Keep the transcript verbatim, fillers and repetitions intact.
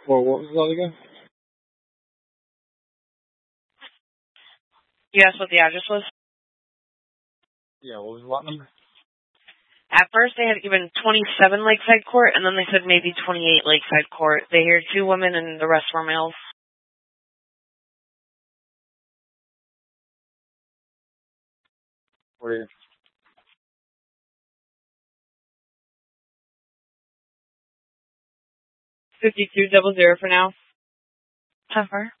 Well, what was that again? You asked what the address was? Yeah, what was the lot number? At first they had given twenty-seven Lakeside Court, and then they said maybe twenty-eight Lakeside Court. They hear two women and the rest were males. What are you? fifty-two double zero for now. How far?